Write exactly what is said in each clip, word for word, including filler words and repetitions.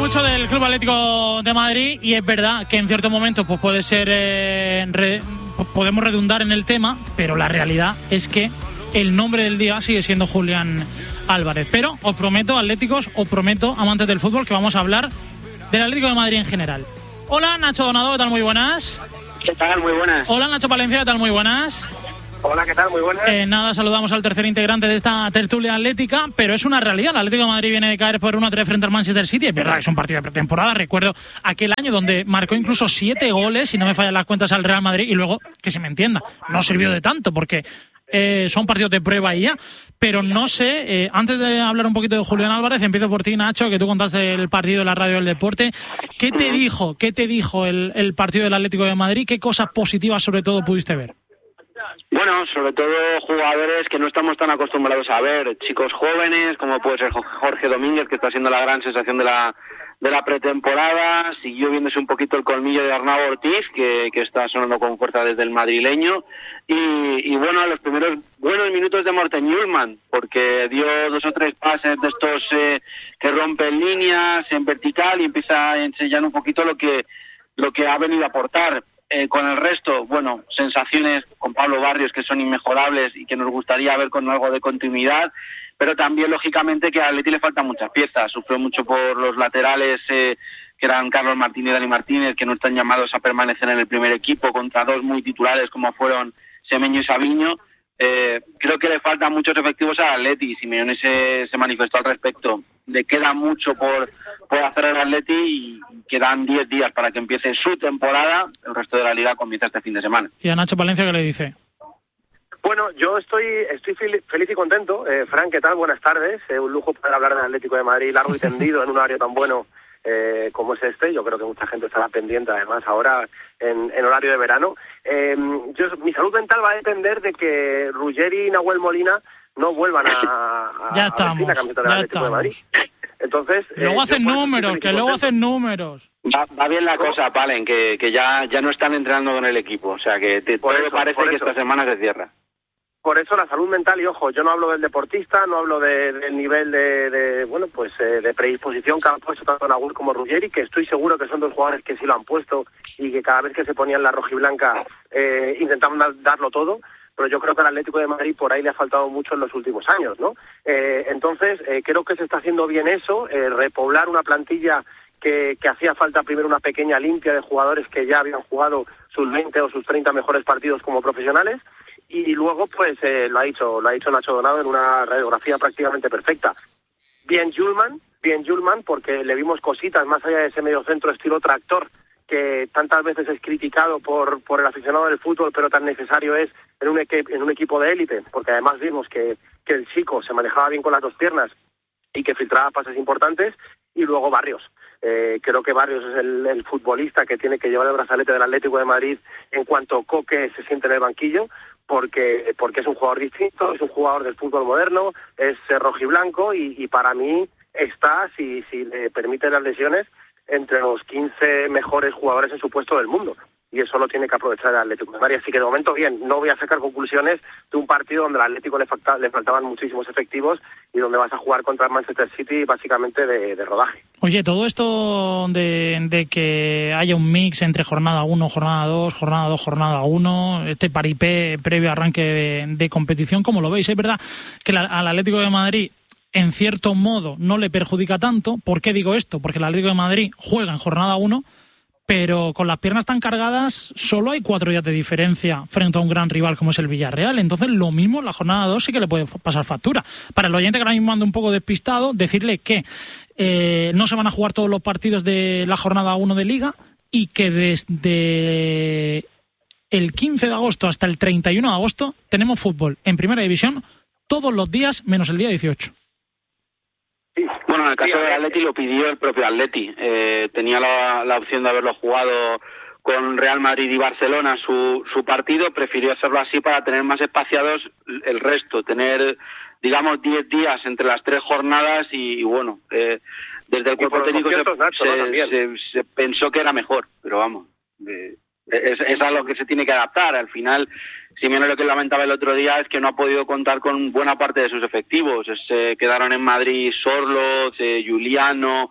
mucho del Club Atlético de Madrid y es verdad que en ciertos momentos pues puede ser eh, re, podemos redundar en el tema, pero la realidad es que el nombre del día sigue siendo Julián Álvarez. Pero os prometo, atléticos, os prometo, amantes del fútbol, que vamos a hablar del Atlético de Madrid en general. Hola, Nacho Donado, ¿qué tal? Muy buenas. ¿Qué tal? Muy buenas. Hola, Nacho Palencia, ¿qué tal? Muy buenas. Hola, ¿qué tal? Muy buenas. Eh, nada, saludamos al tercer integrante de esta tertulia atlética, pero es una realidad. El Atlético de Madrid viene de caer por uno a tres frente al Manchester City. Es verdad que es un partido de pretemporada. Recuerdo aquel año donde marcó incluso siete goles, si no me fallan las cuentas, al Real Madrid. Y luego, que se me entienda, no sirvió de tanto porque eh, son partidos de prueba y ya. Pero no sé, eh, antes de hablar un poquito de Julián Álvarez, empiezo por ti, Nacho, que tú contaste el partido de la radio del deporte. ¿Qué te dijo, qué te dijo el, el partido del Atlético de Madrid? ¿Qué cosas positivas sobre todo pudiste ver? Bueno, sobre todo jugadores que no estamos tan acostumbrados a ver, chicos jóvenes, como puede ser Jorge Domínguez, que está siendo la gran sensación de la de la pretemporada, siguió viéndose un poquito el colmillo de Arnau Ortiz, que, que está sonando con fuerza desde el madrileño, y, y bueno, los primeros buenos minutos de Morten Hjulmand, porque dio dos o tres pases de estos eh, que rompen líneas en vertical y empieza a enseñar un poquito lo que, lo que ha venido a aportar. Eh, con el resto, bueno, sensaciones con Pablo Barrios que son inmejorables y que nos gustaría ver con algo de continuidad, pero también, lógicamente, que a Atleti le faltan muchas piezas. Sufrió mucho por los laterales, eh, que eran Carlos Martínez y Dani Martínez, que no están llamados a permanecer en el primer equipo, contra dos muy titulares como fueron Semenyo y Savinho. Eh, creo que le faltan muchos efectivos a Atleti. Simeone se, se manifestó al respecto. Le queda mucho por, por hacer el Atleti y quedan diez días para que empiece su temporada. El resto de la liga comienza este fin de semana. ¿Y a Nacho Palencia qué le dice? Bueno, yo estoy estoy feliz y contento. Eh, Fran, ¿qué tal? Buenas tardes. Eh, un lujo poder hablar del Atlético de Madrid largo y tendido en un horario tan bueno eh, como es este. Yo creo que mucha gente estará pendiente, además, ahora en, en horario de verano. Eh, yo, mi salud mental va a depender de que Ruggeri y Nahuel Molina no vuelvan a, a, ya a estamos, vestir la camiseta del Atlético de Madrid. Entonces, luego eh, hacen números, que luego hacen números. Va, va bien la cosa, Palen, que, que ya, ya no están entrenando con el equipo. O sea, que te, todo eso, parece que esta semana se cierra. Por eso la salud mental, y ojo, yo no hablo del deportista, no hablo de, del nivel de, de bueno, pues eh, de predisposición que han puesto tanto Nahuel como Ruggeri, que estoy seguro que son dos jugadores que sí lo han puesto y que cada vez que se ponían la rojiblanca eh, intentaban dar, darlo todo, pero yo creo que al Atlético de Madrid por ahí le ha faltado mucho en los últimos años, ¿no? Eh, entonces, eh, creo que se está haciendo bien eso, eh, repoblar una plantilla que, que hacía falta primero una pequeña limpia de jugadores que ya habían jugado sus veinte o sus treinta mejores partidos como profesionales. Y luego, pues, eh, lo ha dicho lo ha dicho Nacho Donado en una radiografía prácticamente perfecta. Bien Hjulmand, bien Hjulmand, porque le vimos cositas más allá de ese mediocentro estilo tractor que tantas veces es criticado por por el aficionado del fútbol, pero tan necesario es en un, equ- en un equipo de élite, porque además vimos que, que el chico se manejaba bien con las dos piernas y que filtraba pases importantes. Y luego Barrios. Eh, creo que Barrios es el, el futbolista que tiene que llevar el brazalete del Atlético de Madrid en cuanto Coque se siente en el banquillo, porque porque es un jugador distinto, es un jugador del fútbol moderno, es rojiblanco y, y para mí está, si, si le permiten las lesiones, entre los quince mejores jugadores en su puesto del mundo. Y eso lo tiene que aprovechar el Atlético de Madrid. Así que de momento, bien, no voy a sacar conclusiones de un partido donde al Atlético le, falta, le faltaban muchísimos efectivos y donde vas a jugar contra el Manchester City básicamente de, de rodaje. Oye, todo esto de, de que haya un mix entre jornada uno, jornada dos, jornada dos, jornada uno, este paripé previo arranque de, de competición, ¿cómo lo veis? Es verdad que la, al Atlético de Madrid, en cierto modo, no le perjudica tanto. ¿Por qué digo esto? Porque el Atlético de Madrid juega en jornada uno, pero con las piernas tan cargadas solo hay cuatro días de diferencia frente a un gran rival como es el Villarreal. Entonces lo mismo, la jornada dos sí que le puede pasar factura. Para el oyente que ahora mismo anda un poco despistado, decirle que eh, no se van a jugar todos los partidos de la jornada uno de Liga y que desde el quince de agosto hasta el treinta y uno de agosto tenemos fútbol en Primera División todos los días menos el día dieciocho. Bueno, en el caso del Atleti lo pidió el propio Atleti. Eh, tenía la, la opción de haberlo jugado con Real Madrid y Barcelona su, su partido, prefirió hacerlo así para tener más espaciados el resto, tener, digamos, diez días entre las tres jornadas y, y bueno, eh, desde el cuerpo técnico se, Nacho, se, ¿no? se, se pensó que era mejor, pero vamos, eh, es, es a lo que se tiene que adaptar. Al final, Simeone lo que lamentaba el otro día es que no ha podido contar con buena parte de sus efectivos. Se quedaron en Madrid Sorloz, eh, Juliano,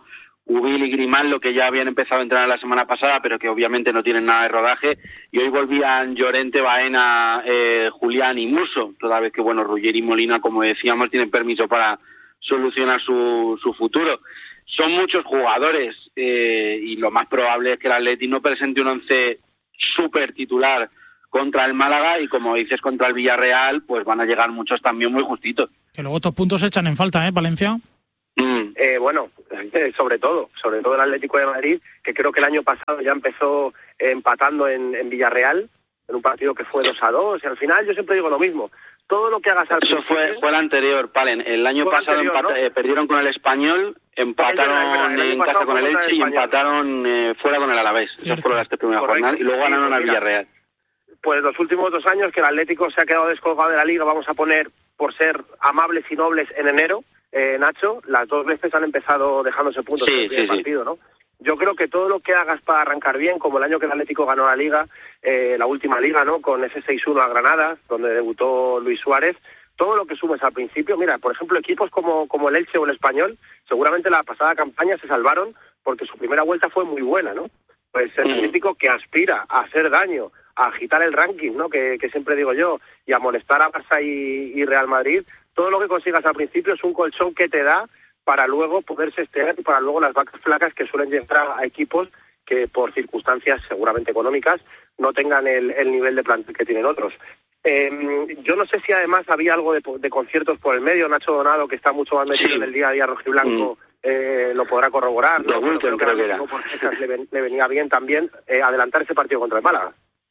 Ubil y Grimaldo, que ya habían empezado a entrenar la semana pasada, pero que obviamente no tienen nada de rodaje, y hoy volvían Llorente, Baena, eh, Julián y Musso, toda vez que, bueno, Ruggeri y Molina, como decíamos, tienen permiso para solucionar su, su futuro. Son muchos jugadores, eh, y lo más probable es que el Atleti no presente un once súper titular contra el Málaga, y como dices, contra el Villarreal, pues van a llegar muchos también muy justitos. Que luego estos puntos se echan en falta, ¿eh, Valencia? Mm. Eh, bueno, eh, sobre todo, sobre todo el Atlético de Madrid, que creo que el año pasado ya empezó eh, empatando en, en Villarreal, en un partido que fue dos a dos, y al final yo siempre digo lo mismo, todo lo que hagas al Eso fue, fue el anterior, Palen, el año pasado anterior, empata, ¿no? eh, perdieron con el Español, empataron el en casa con el Elche el y empataron eh, fuera con el Alavés, esas fueron las tres primeras jornadas, y luego ganaron al Villarreal. Pues los últimos dos años que el Atlético se ha quedado descolgado de la Liga, vamos a poner, por ser amables y nobles, en enero, Eh, Nacho, las dos veces han empezado dejándose puntos sí, en el primer sí, partido, sí. ¿no? Yo creo que todo lo que hagas para arrancar bien, como el año que el Atlético ganó la Liga, eh, la última Liga, ¿no? Con ese seis uno a Granada, donde debutó Luis Suárez, todo lo que sumes al principio, mira, por ejemplo, equipos como, como el Elche o el Español, seguramente la pasada campaña se salvaron porque su primera vuelta fue muy buena, ¿no? Pues es un típico que aspira a hacer daño, a agitar el ranking, ¿no? Que, que siempre digo yo, y a molestar a Barça y, y Real Madrid. Todo lo que consigas al principio es un colchón que te da para luego poderse estear y para luego las vacas flacas que suelen llegar a equipos que por circunstancias seguramente económicas no tengan el, el nivel de plantel que tienen otros. Eh, yo no sé si además había algo de, de conciertos por el medio. Nacho Donado, que está mucho más metido sí. en el día a día rojiblanco, mm. eh, lo podrá corroborar, ¿no? Bueno, creo, creo que era. Por esas le, ven, le venía bien también eh, adelantar ese partido contra el Málaga.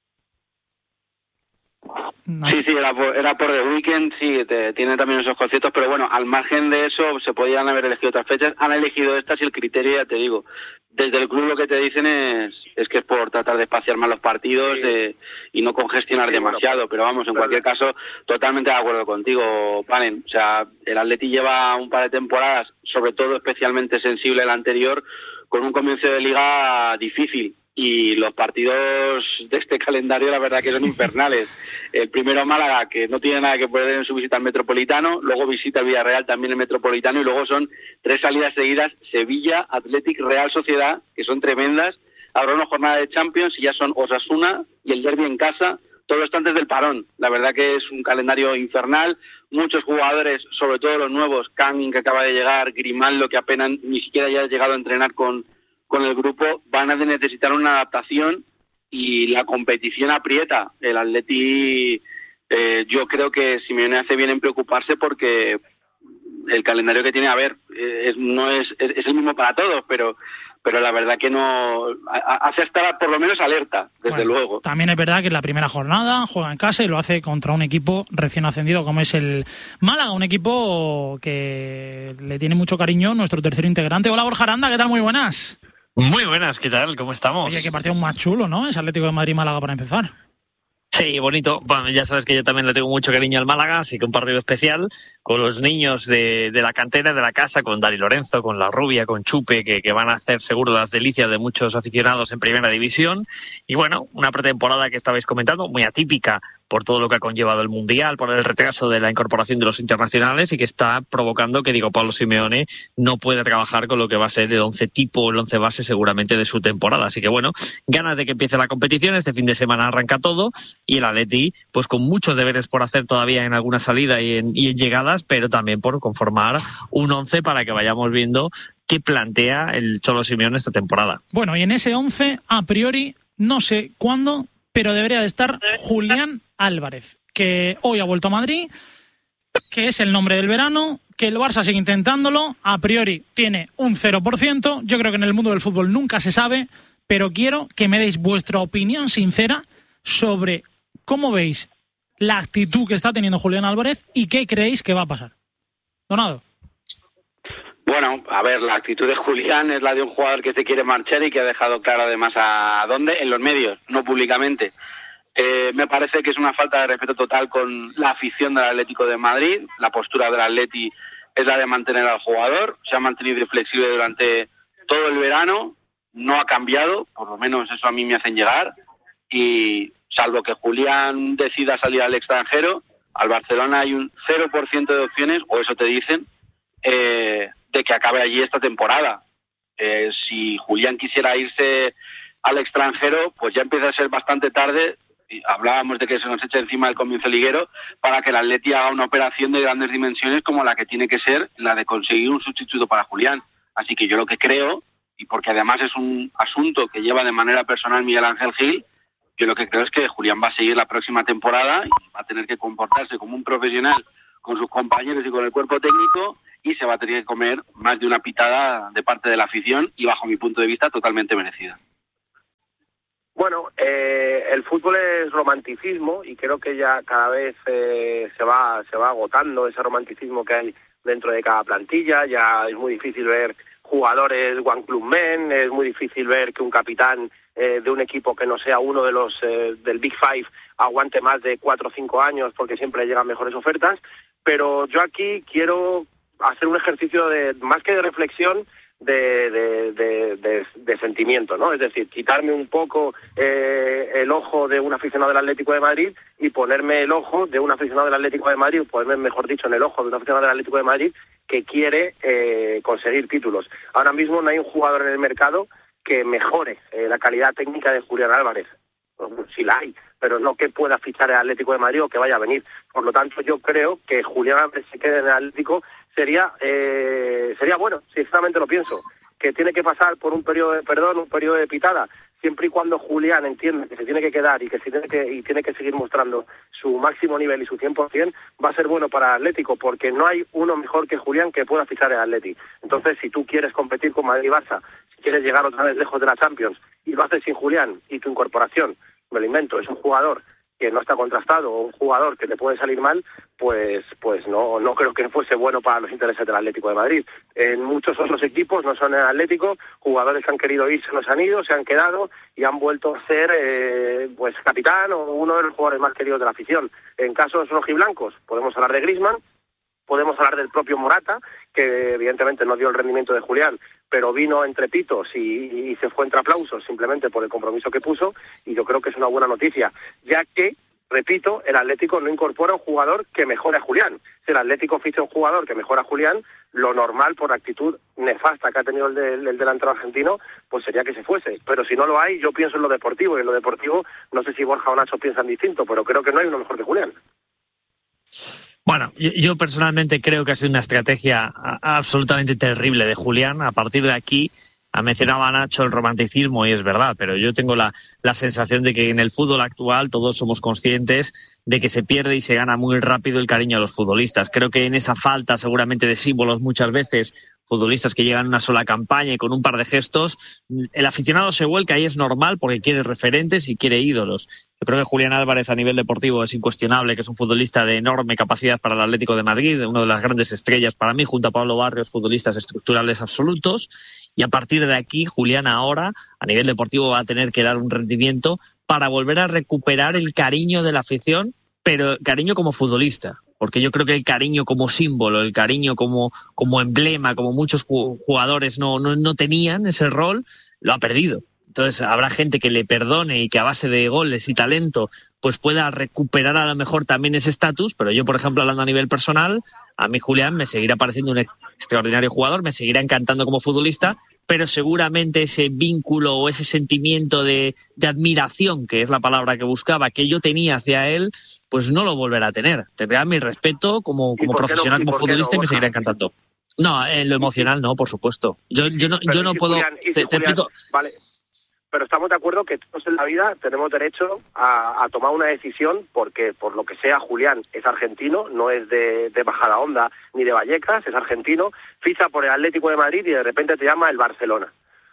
Sí, sí, era por, era por The Weeknd, sí, te, tiene también esos conciertos, pero bueno, al margen de eso, se podían haber elegido otras fechas, han elegido estas y el criterio, ya te digo, desde el club lo que te dicen es, es que es por tratar de espaciar más los partidos sí. de, y no congestionar sí, demasiado, bueno, pero vamos, en pero cualquier caso, totalmente de acuerdo contigo, Palen, o sea, el Atleti lleva un par de temporadas, sobre todo especialmente sensible el anterior, con un comienzo de liga difícil. Y los partidos de este calendario la verdad que son infernales. El primero Málaga, que no tiene nada que perder en su visita al Metropolitano, luego visita el Villarreal, también el Metropolitano, y luego son tres salidas seguidas, Sevilla, Athletic, Real Sociedad, que son tremendas, habrá una jornada de Champions y ya son Osasuna y el derbi en casa, todo esto antes del parón. La verdad que es un calendario infernal, muchos jugadores, sobre todo los nuevos, Canning que acaba de llegar, Grimaldo que apenas ni siquiera ya ha llegado a entrenar con con el grupo, van a necesitar una adaptación y la competición aprieta. El Atleti, eh, yo creo que Simeone hace bien en preocuparse porque el calendario que tiene, a ver, eh, es, no es, es, es el mismo para todos, pero pero la verdad que no hace estar por lo menos alerta, desde bueno, luego. También es verdad que es la primera jornada, juega en casa y lo hace contra un equipo recién ascendido como es el Málaga, un equipo que le tiene mucho cariño nuestro tercer integrante. Hola Borja Aranda, ¿qué tal? Muy buenas. Muy buenas, ¿qué tal? ¿Cómo estamos? Oye, qué partido más chulo, ¿no? Es Atlético de Madrid-Málaga para empezar. Sí, bonito. Bueno, ya sabes que yo también le tengo mucho cariño al Málaga, así que un partido especial con los niños de, de la cantera, de la casa, con Dani Lorenzo, con La Rubia, con Chupe, que, que van a hacer seguro las delicias de muchos aficionados en Primera División. Y bueno, una pretemporada que estabais comentando, muy atípica por todo lo que ha conllevado el Mundial, por el retraso de la incorporación de los internacionales y que está provocando que Diego Pablo Simeone no pueda trabajar con lo que va a ser el once tipo, el once base seguramente de su temporada. Así que bueno, ganas de que empiece la competición, este fin de semana arranca todo y el Atleti pues con muchos deberes por hacer todavía en alguna salida y en, y en llegadas, pero también por conformar un once para que vayamos viendo qué plantea el Cholo Simeone esta temporada. Bueno, y en ese once, a priori, no sé cuándo, pero debería de estar Julián Álvarez, que hoy ha vuelto a Madrid, que es el nombre del verano, que el Barça sigue intentándolo, a priori tiene un cero por ciento, yo creo que en el mundo del fútbol nunca se sabe, pero quiero que me deis vuestra opinión sincera sobre cómo veis la actitud que está teniendo Julián Álvarez y qué creéis que va a pasar. Donado. Bueno, a ver, la actitud de Julián es la de un jugador que se quiere marchar y que ha dejado claro además a dónde, en los medios, no públicamente. Eh, me parece que es una falta de respeto total con la afición del Atlético de Madrid. La postura del Atleti es la de mantener al jugador. Se ha mantenido inflexible durante todo el verano. No ha cambiado, por lo menos eso a mí me hacen llegar. Y salvo que Julián decida salir al extranjero, al Barcelona hay un cero por ciento de opciones, o eso te dicen, eh, de que acabe allí esta temporada. Eh, si Julián quisiera irse al extranjero, pues ya empieza a ser bastante tarde. Y hablábamos de que se nos echa encima el comienzo liguero para que el Atleti haga una operación de grandes dimensiones como la que tiene que ser la de conseguir un sustituto para Julián. Así que yo lo que creo, y porque además es un asunto que lleva de manera personal Miguel Ángel Gil, yo lo que creo es que Julián va a seguir la próxima temporada y va a tener que comportarse como un profesional con sus compañeros y con el cuerpo técnico, y se va a tener que comer más de una pitada de parte de la afición, y bajo mi punto de vista totalmente merecida. Bueno, eh, el fútbol es romanticismo y creo que ya cada vez eh, se va se va agotando ese romanticismo que hay dentro de cada plantilla. Ya es muy difícil ver jugadores one club men, es muy difícil ver que un capitán eh, de un equipo que no sea uno de los eh, del Big Five aguante más de cuatro o cinco años, porque siempre llegan mejores ofertas. Pero yo aquí quiero hacer un ejercicio de más que de reflexión, de, de, de, de, de sentimiento, ¿no? Es decir, quitarme un poco eh, el ojo de un aficionado del Atlético de Madrid y ponerme el ojo de un aficionado del Atlético de Madrid, o ponerme, mejor dicho, en el ojo de un aficionado del Atlético de Madrid que quiere eh, conseguir títulos. Ahora mismo no hay un jugador en el mercado que mejore eh, la calidad técnica de Julián Álvarez. Sí la hay, pero no que pueda fichar el Atlético de Madrid o que vaya a venir. Por lo tanto, yo creo que Julián Álvarez se quede en el Atlético sería eh, sería bueno, sinceramente lo pienso, que tiene que pasar por un periodo de perdón, un periodo de pitada, siempre y cuando Julián entienda que se tiene que quedar y que se tiene que y tiene que seguir mostrando su máximo nivel y su cien por ciento, va a ser bueno para el Atlético, porque no hay uno mejor que Julián que pueda fichar el Atlético. Entonces, si tú quieres competir con Madrid y Barça, si quieres llegar otra vez lejos de la Champions y lo haces sin Julián, y tu incorporación, me lo invento, es un jugador que no está contrastado o un jugador que te puede salir mal, pues pues no no creo que fuese bueno para los intereses del Atlético de Madrid. En muchos otros equipos, no son el Atlético, jugadores que han querido irse no se han ido, se han quedado y han vuelto a ser eh, pues capitán o uno de los jugadores más queridos de la afición. En casos rojiblancos podemos hablar de Griezmann, podemos hablar del propio Morata, que evidentemente no dio el rendimiento de Julián, pero vino entre pitos y, y se fue entre aplausos simplemente por el compromiso que puso, y yo creo que es una buena noticia, ya que, repito, el Atlético no incorpora un jugador que mejore a Julián. Si el Atlético ficha un jugador que mejora a Julián, lo normal, por la actitud nefasta que ha tenido el, de, el delantero argentino, pues sería que se fuese. Pero si no lo hay, yo pienso en lo deportivo, y en lo deportivo no sé si Borja o Nacho piensan distinto, pero creo que no hay uno mejor que Julián. Bueno, yo, yo personalmente creo que ha sido una estrategia absolutamente terrible de Julián. A partir de aquí, ha mencionado a Nacho el romanticismo, y es verdad, pero yo tengo la, la sensación de que en el fútbol actual todos somos conscientes de que se pierde y se gana muy rápido el cariño a los futbolistas. Creo que en esa falta seguramente de símbolos muchas veces, futbolistas que llegan a una sola campaña y con un par de gestos, el aficionado se vuelca y es normal porque quiere referentes y quiere ídolos. Yo creo que Julián Álvarez a nivel deportivo es incuestionable, que es un futbolista de enorme capacidad para el Atlético de Madrid, una de las grandes estrellas para mí, junto a Pablo Barrios, futbolistas estructurales absolutos, y a partir de aquí Julián ahora a nivel deportivo va a tener que dar un rendimiento para volver a recuperar el cariño de la afición, pero cariño como futbolista. Porque yo creo que el cariño como símbolo, el cariño como, como emblema, como muchos jugadores no, no, no tenían ese rol, lo ha perdido. Entonces habrá gente que le perdone y que a base de goles y talento pues pueda recuperar a lo mejor también ese estatus, pero yo, por ejemplo, hablando a nivel personal, a mí Julián me seguirá pareciendo un extraordinario jugador, me seguirá encantando como futbolista, pero seguramente ese vínculo o ese sentimiento de, de admiración, que es la palabra que buscaba, que yo tenía hacia él, pues no lo volverá a tener. Tendrá mi respeto como, como profesional, no, como futbolista, no, y me seguirá encantando. No, en lo emocional no, por supuesto. Yo, yo no, yo no si puedo... Julián, si te, te explico... Vale. Pero estamos de acuerdo que todos en la vida tenemos derecho a, a tomar una decisión, porque por lo que sea Julián es argentino, no es de, de Majadahonda ni de Vallecas, es argentino, ficha por el Atlético de Madrid y de repente te llama el Barcelona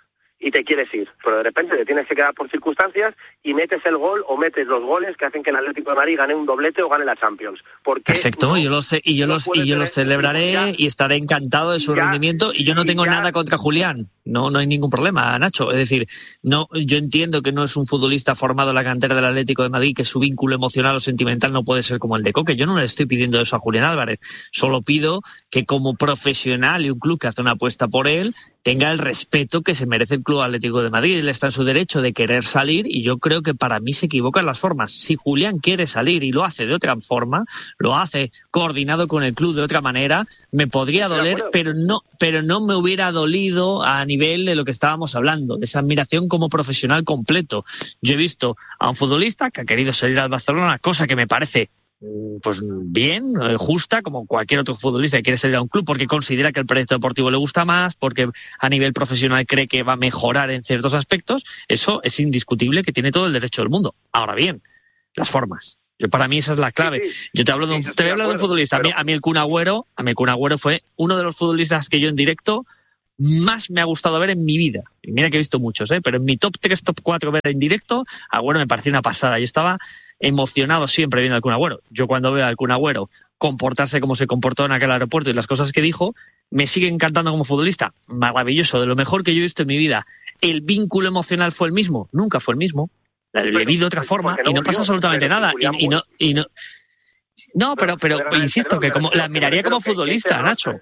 y te quieres ir, pero de repente te tienes que quedar por circunstancias y metes el gol o metes los goles que hacen que el Atlético de Madrid gane un doblete o gane la Champions. Perfecto, no, y yo lo sé, y yo no los y yo los celebraré y estaré encantado de su ya, rendimiento, y yo no tengo ya, nada contra Julián. No, no hay ningún problema, Nacho. Es decir, no, yo entiendo que no es un futbolista formado en la cantera del Atlético de Madrid, que su vínculo emocional o sentimental no puede ser como el de Coque. Yo no le estoy pidiendo eso a Julián Álvarez. Solo pido que como profesional y un club que hace una apuesta por él, tenga el respeto que se merece el Club Atlético de Madrid. Él está en su derecho de querer salir, y yo creo que para mí se equivocan las formas. Si Julián quiere salir y lo hace de otra forma, lo hace coordinado con el club de otra manera, me podría doler, pero no, pero no me hubiera dolido a nivel nivel de lo que estábamos hablando, de esa admiración como profesional completo. Yo he visto a un futbolista que ha querido salir al Barcelona, cosa que me parece pues bien, justa, como cualquier otro futbolista que quiere salir a un club porque considera que el proyecto deportivo le gusta más, porque a nivel profesional cree que va a mejorar en ciertos aspectos. Eso es indiscutible, que tiene todo el derecho del mundo. Ahora bien, las formas. Yo, para mí esa es la clave. Yo te hablo de un, te voy a hablar de un futbolista. A mí, a mí el Kun Agüero, a mí el Kun Agüero fue uno de los futbolistas que yo en directo más me ha gustado ver en mi vida. Y mira que he visto muchos, ¿eh? Pero en mi top tres, top cuatro ver en directo, Agüero me pareció una pasada. Yo estaba emocionado siempre viendo al Kun Agüero. Yo cuando veo al Kun Agüero comportarse como se comportó en aquel aeropuerto y las cosas que dijo, me sigue encantando como futbolista. Maravilloso, de lo mejor que yo he visto en mi vida. ¿El vínculo emocional fue el mismo? Nunca fue el mismo. Le vi de otra forma no y no volvió, pasa absolutamente nada. Y, y no, y no, no, pero, pero, pero insisto, que como la admiraría como futbolista, que Nacho.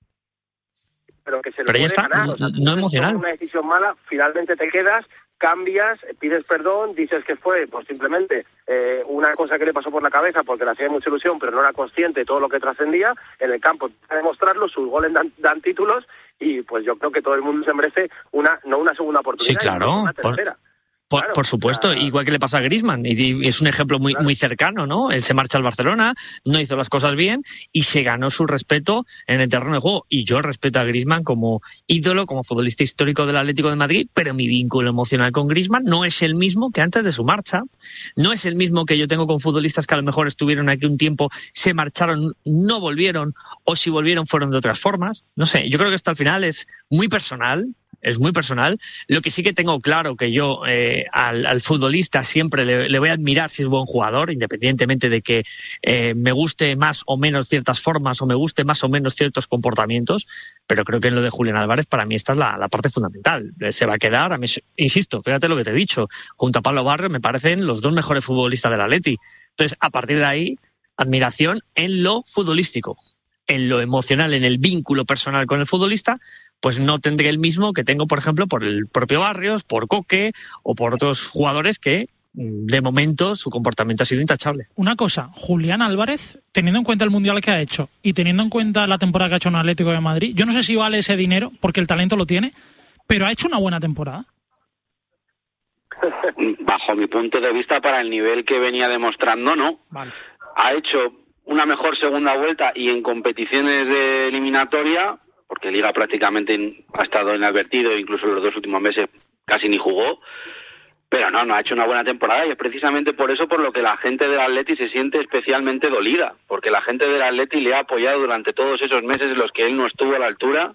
Pero que se lo pero ya está, ganar. O sea, no emocional. Una decisión mala, finalmente te quedas, cambias, pides perdón, dices que fue pues simplemente eh, una cosa que le pasó por la cabeza porque le hacía mucha ilusión, pero no era consciente de todo lo que trascendía. En el campo a demostrarlo, sus goles dan, dan títulos y pues yo creo que todo el mundo se merece una no una segunda oportunidad, sí, claro, una tercera. Por... Por, Claro, por supuesto, claro. Igual que le pasa a Griezmann, y, y es un ejemplo muy, Claro. muy cercano, ¿no? Él se marcha al Barcelona, no hizo las cosas bien y se ganó su respeto en el terreno de juego. Y yo respeto a Griezmann como ídolo, como futbolista histórico del Atlético de Madrid, pero mi vínculo emocional con Griezmann no es el mismo que antes de su marcha. No es el mismo que yo tengo con futbolistas que a lo mejor estuvieron aquí un tiempo, se marcharon, no volvieron, o si volvieron fueron de otras formas. No sé, yo creo que esto al final es muy personal. Es muy personal. Lo que sí que tengo claro que yo eh, al, al futbolista siempre le, le voy a admirar si es buen jugador, independientemente de que eh, me guste más o menos ciertas formas o me guste más o menos ciertos comportamientos, pero creo que en lo de Julián Álvarez para mí esta es la, la parte fundamental. Se va a quedar, a mí, insisto, fíjate lo que te he dicho, junto a Pablo Barrio me parecen los dos mejores futbolistas del Atleti. Entonces, a partir de ahí, admiración en lo futbolístico. En lo emocional, en el vínculo personal con el futbolista, pues no tendré el mismo que tengo, por ejemplo, por el propio Barrios, por Coque o por otros jugadores que, de momento, su comportamiento ha sido intachable. Una cosa, Julián Álvarez, teniendo en cuenta el Mundial que ha hecho y teniendo en cuenta la temporada que ha hecho en Atlético de Madrid, yo no sé si vale ese dinero, porque el talento lo tiene, pero ha hecho una buena temporada. Bajo mi punto de vista, para el nivel que venía demostrando, no. Vale. Ha hecho una mejor segunda vuelta y en competiciones de eliminatoria, porque Liga prácticamente ha estado inadvertido, incluso en los dos últimos meses casi ni jugó, pero no, no ha hecho una buena temporada y es precisamente por eso por lo que la gente del Atleti se siente especialmente dolida, porque la gente del Atleti le ha apoyado durante todos esos meses en los que él no estuvo a la altura,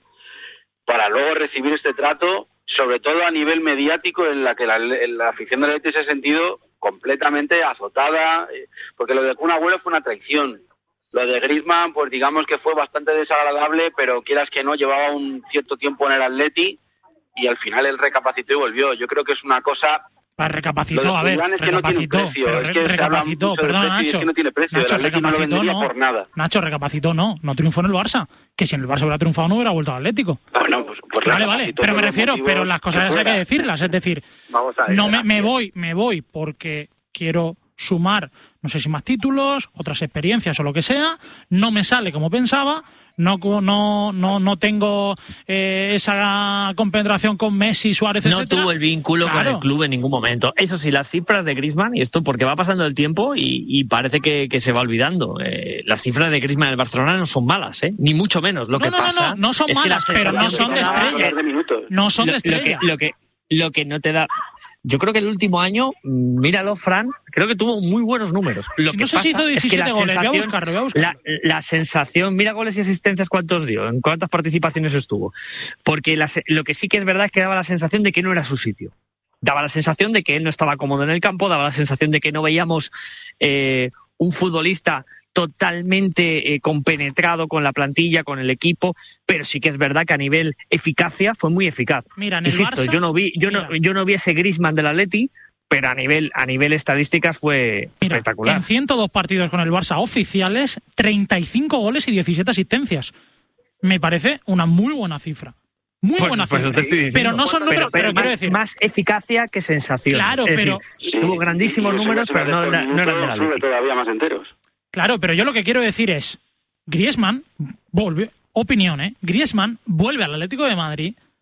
para luego recibir este trato, sobre todo a nivel mediático, en la que la, la afición del Atleti se ha sentido completamente azotada, porque lo de Kun Agüero fue una traición. Lo de Griezmann, pues digamos que fue bastante desagradable, pero quieras que no, llevaba un cierto tiempo en el Atleti y al final él recapacitó y volvió. Yo creo que es una cosa... Recapacitó, a ver, es que recapacitó, no tiene precio, pero es que recapacitó, perdona Nacho, es que no tiene precio, Nacho, el Atleti no lo vendería no, por nada. Nacho, recapacitó no, no triunfó en el Barça, que si en el Barça hubiera triunfado no hubiera vuelto al Atlético. Bueno, pues, pues vale, vale, pero me refiero, pero las cosas hay que decirlas, es decir, Vamos a ver, no me, me voy, me voy porque quiero sumar, no sé si más títulos, otras experiencias o lo que sea, no me sale como pensaba, no no no no tengo eh, esa compenetración con Messi, Suárez, no etcétera. Tuvo el vínculo claro. con el club en ningún momento. Eso sí, las cifras de Griezmann, y esto porque va pasando el tiempo y, y parece que, que se va olvidando, eh, las cifras de Griezmann en el Barcelona no son malas, ¿eh? Ni mucho menos. Lo no, que no, pasa no, no, no son es malas, que pero no son de estrella. No son de estrella. Lo que, lo que Lo que no te da... Yo creo que el último año, míralo, Fran, creo que tuvo muy buenos números. Lo si que no sé pasa si hizo diecisiete es que la goles, sensación, voy a buscarlo, voy a buscarlo. La, la sensación, mira goles y asistencias cuántos dio, en cuántas participaciones estuvo. Porque la, lo que sí que es verdad es que daba la sensación de que no era su sitio. Daba la sensación de que él no estaba cómodo en el campo, daba la sensación de que no veíamos eh, un futbolista totalmente eh, compenetrado con la plantilla, con el equipo, pero sí que es verdad que a nivel eficacia fue muy eficaz. Mira, en el Insisto, Barça, yo no vi, yo no, yo no vi ese Griezmann del Atleti, pero a nivel, a nivel estadísticas fue mira, espectacular. En ciento dos partidos con el Barça oficiales, treinta y cinco goles y diecisiete asistencias. Me parece una muy buena cifra. Muy pues, buena pues cifra. Te estoy diciendo. Pero no son números, pero, pero, pero más, quiero decir, más eficacia que sensación. Claro, es pero decir, sí, tuvo grandísimos números, pero no, no eran del Atleti. Todavía más enteros. Claro, pero yo lo que quiero decir es, Griezmann volvió, opinión, ¿eh? Griezmann vuelve al Atlético de Madrid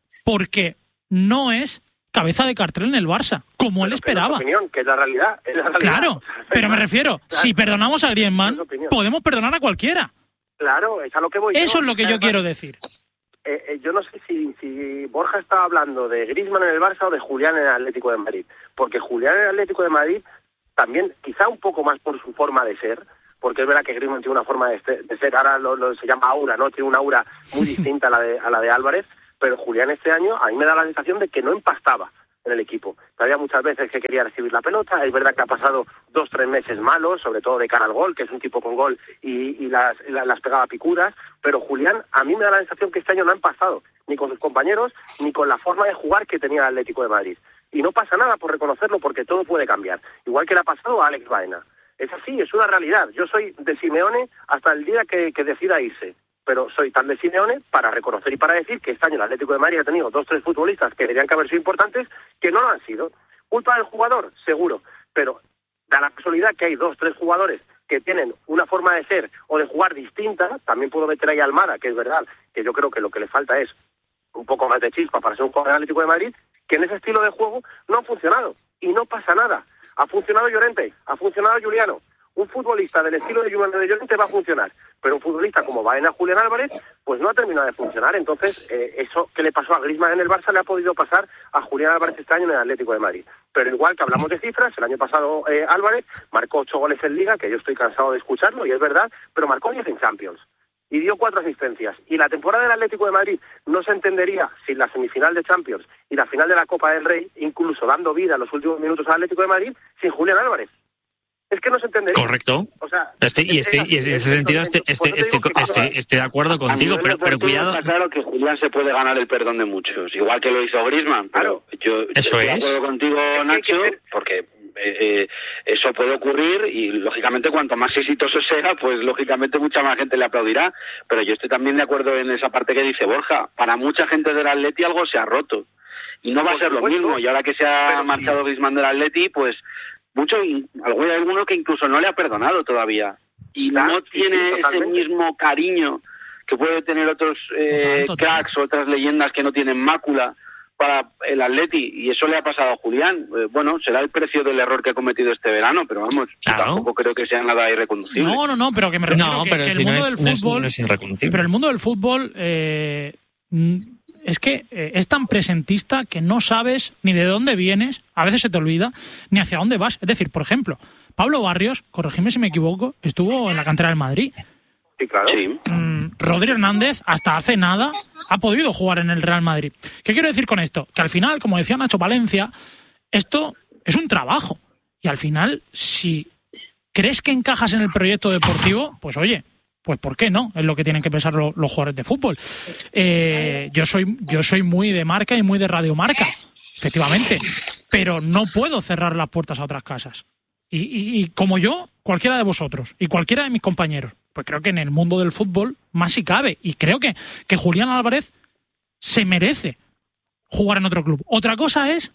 porque no es cabeza de cartel en el Barça, como él esperaba. Es opinión, que es la realidad. Es la realidad. Claro, pero me refiero, claro, si perdonamos a Griezmann, podemos perdonar a cualquiera. Claro, es a lo que voy. Eso yo. es lo que yo quiero decir. Eh, eh, yo no sé si, si Borja está hablando de Griezmann en el Barça o de Julián en el Atlético de Madrid, porque Julián en el Atlético de Madrid también, quizá un poco más por su forma de ser, porque es verdad que Griezmann tiene una forma de, este, de ser, ahora lo, lo, se llama aura, ¿no? Tiene una aura muy distinta a la de, a la de Álvarez, pero Julián este año a mí me da la sensación de que no empastaba en el equipo. Había muchas veces que quería recibir la pelota, es verdad que ha pasado dos, tres meses malos, sobre todo de cara al gol, que es un tipo con gol y, y las, las pegaba picudas, pero Julián a mí me da la sensación que este año no ha empastado, ni con sus compañeros, ni con la forma de jugar que tenía el Atlético de Madrid. Y no pasa nada por reconocerlo porque todo puede cambiar, igual que le ha pasado a Alex Baena. Es así, es una realidad. Yo soy de Simeone hasta el día que, que decida irse. Pero soy tan de Simeone para reconocer y para decir que este año el Atlético de Madrid ha tenido dos tres futbolistas que deberían que haber sido importantes, que no lo han sido. ¿Culpa del jugador? Seguro. Pero da la casualidad que hay dos tres jugadores que tienen una forma de ser o de jugar distinta. También puedo meter ahí a Almada, que es verdad, que yo creo que lo que le falta es un poco más de chispa para ser un jugador del Atlético de Madrid, que en ese estilo de juego no han funcionado. Y no pasa nada. Ha funcionado Llorente, ha funcionado Juliano. Un futbolista del estilo de Llorente va a funcionar, pero un futbolista como Baena, Julián Álvarez, pues no ha terminado de funcionar. Entonces, eh, eso que le pasó a Griezmann en el Barça le ha podido pasar a Julián Álvarez este año en el Atlético de Madrid. Pero igual que hablamos de cifras, el año pasado eh, Álvarez marcó ocho goles en Liga, que yo estoy cansado de escucharlo, y es verdad, pero marcó diez en Champions. Y dio cuatro asistencias. Y la temporada del Atlético de Madrid no se entendería sin la semifinal de Champions y la final de la Copa del Rey, incluso dando vida en los últimos minutos al Atlético de Madrid, sin Julián Álvarez. Es que no se entendería. Correcto. O sea, este, y, este, y en ese sentido estoy este, este, este, este de acuerdo contigo, pero, pero cuidado. Está claro que Julián se puede ganar el perdón de muchos, igual que lo hizo Griezmann, pero yo, yo Eso estoy es. de acuerdo contigo, Nacho, porque eh, eh, eso puede ocurrir y, lógicamente, cuanto más exitoso sea, pues, lógicamente, mucha más gente le aplaudirá. Pero yo estoy también de acuerdo en esa parte que dice Borja. Para mucha gente del Atleti algo se ha roto. Y no va a ser lo mismo. Y ahora que se ha marchado Griezmann del Atleti, pues... mucho, hay alguno que incluso no le ha perdonado todavía y claro, no tiene sí, ese mismo cariño que puede tener otros eh, total, total. cracks o otras leyendas que no tienen mácula para el Atleti, y eso le ha pasado a Julián. Eh, bueno, será el precio del error que ha cometido este verano, pero vamos, claro. tampoco creo que sea nada irreconducible. No, no, no, pero que me refiero no, que, que si el mundo no del es, fútbol, no es, no es irreconducible. Pero el mundo del fútbol eh, es que eh, es tan presentista que no sabes ni de dónde vienes, a veces se te olvida, ni hacia dónde vas. Es decir, por ejemplo, Pablo Barrios, corregidme si me equivoco, estuvo en la cantera del Madrid. Sí, claro. Sí. Mm, Rodri Hernández, hasta hace nada, ha podido jugar en el Real Madrid. ¿Qué quiero decir con esto? Que al final, como decía Nacho Palencia, esto es un trabajo. Y al final, si crees que encajas en el proyecto deportivo, pues oye, pues ¿por qué no? Es lo que tienen que pensar lo, los jugadores de fútbol. Eh, yo soy yo soy muy de Marca y muy de Radio Marca, efectivamente, pero no puedo cerrar las puertas a otras casas. Y, y, y como yo, cualquiera de vosotros y cualquiera de mis compañeros, pues creo que en el mundo del fútbol más si cabe. Y creo que, que Julián Álvarez se merece jugar en otro club. Otra cosa es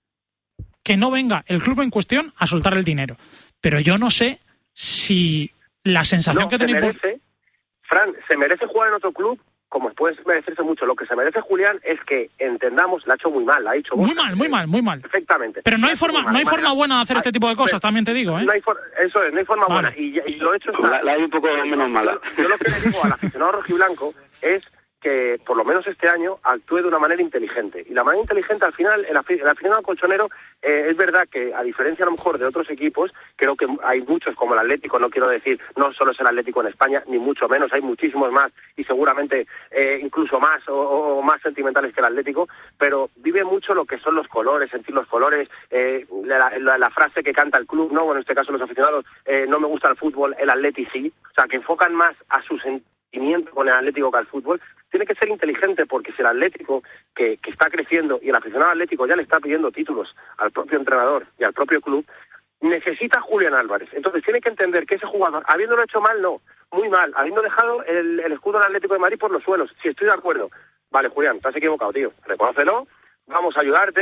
que no venga el club en cuestión a soltar el dinero. Pero yo no sé si la sensación no, que tenéis... Merece, por... Fran, se merece jugar en otro club, como puede merecerse mucho. Lo que se merece Julián es que entendamos, la ha hecho muy mal, la ha hecho muy mal, muy mal, muy mal. Perfectamente. Pero no hay forma, mal, no hay forma buena de hacer hay, este tipo de cosas, también te digo, ¿eh? No hay for, eso es, no hay forma vale. buena. Y, y lo he hecho... La, la hay un poco menos mala. Yo, yo lo que le digo al aficionado rojiblanco es que por lo menos este año actúe de una manera inteligente. Y la manera inteligente, al final, el, el aficionado colchonero, eh, es verdad que, a diferencia a lo mejor de otros equipos, creo que hay muchos como el Atlético, no quiero decir, no solo es el Atlético en España, ni mucho menos, hay muchísimos más, y seguramente eh, incluso más o, o más sentimentales que el Atlético, pero vive mucho lo que son los colores, sentir los colores, eh, la, la, la frase que canta el club, no, bueno, en este caso los aficionados, eh, no me gusta el fútbol, el Atleti sí, o sea, que enfocan más a su sentimiento con el Atlético que al fútbol. Tiene que ser inteligente, porque si el Atlético, que, que está creciendo, y el aficionado atlético ya le está pidiendo títulos al propio entrenador y al propio club, necesita a Julián Álvarez. Entonces tiene que entender que ese jugador, habiéndolo hecho mal, no, muy mal, habiendo dejado el, el escudo del Atlético de Madrid por los suelos, si estoy de acuerdo, vale, Julián, te has equivocado, tío, reconócelo, vamos a ayudarte,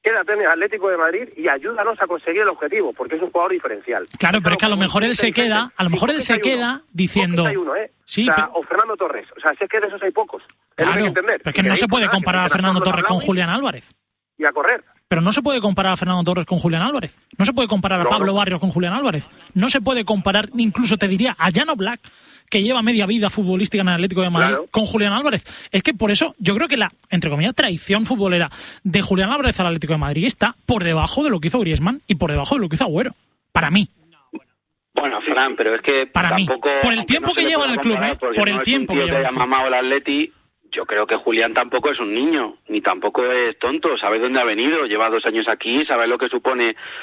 quédate en el Atlético de Madrid y ayúdanos a conseguir el objetivo, porque es un jugador diferencial. Claro, pero es que a lo mejor él se queda, a lo mejor él se queda diciendo... Uno, ¿eh? Sí, o, sea, pero... o Fernando Torres, o sea, si es que de esos hay pocos. Claro, hay que entender. pero es que no se puede comparar a Fernando Torres con Julián Álvarez. Y a correr. Pero no se puede comparar a Fernando Torres con Julián Álvarez. No se puede comparar a no, Pablo no. Barrios con Julián Álvarez. No se puede comparar, incluso te diría, a Jan Oblak, que lleva media vida futbolística en el Atlético de Madrid, claro, con Julián Álvarez. Es que por eso yo creo que la, entre comillas, traición futbolera de Julián Álvarez al Atlético de Madrid está por debajo de lo que hizo Griezmann y por debajo de lo que hizo Agüero. Para mí. Bueno, Fran, pero es que para tampoco... mí, por el tiempo no que lleva en el club, ¿eh? Por el no tiempo es un tío que lleva que haya mamado el Atleti. Yo creo que Julián tampoco es un niño, ni tampoco es tonto, sabe dónde ha venido, lleva dos años aquí, sabe lo que supone